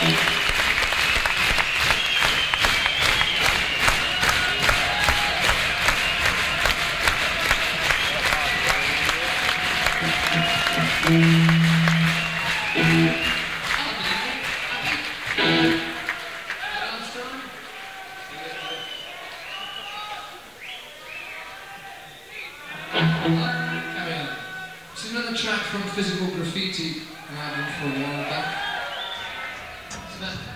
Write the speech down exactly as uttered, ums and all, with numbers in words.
This is another track from Physical Graffiti, an album from a while back.